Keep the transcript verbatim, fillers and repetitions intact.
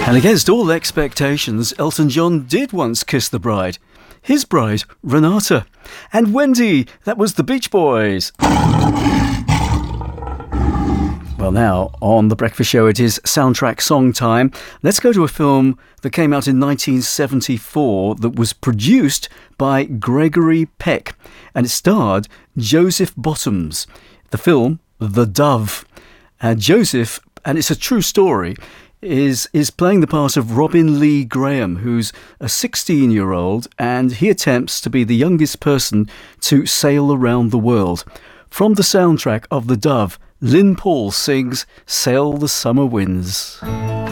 And against all expectations, Elton John did once kiss the bride. His bride, Renata. And Wendy, that was the Beach Boys. Well, now, on The Breakfast Show, it is soundtrack song time. Let's go to a film that came out in nineteen seventy-four that was produced by Gregory Peck, and it starred Joseph Bottoms. The film, The Dove. And Joseph, and it's a true story, is is playing the part of Robin Lee Graham, who's a sixteen-year-old, and he attempts to be the youngest person to sail around the world. From the soundtrack of The Dove, Lynn Paul sings Sail the Summer Winds.